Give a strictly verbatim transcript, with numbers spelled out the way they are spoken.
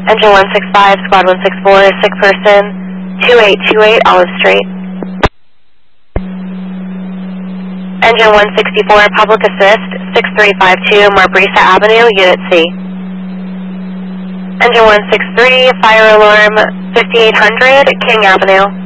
Engine one six five, Squad one six four, sick person, two eight two eight, Olive Street. Engine one sixty-four, Public Assist, six three five two, Marbrisa Avenue, Unit C. Engine one six three, Fire Alarm, fifty-eight hundred, King Avenue.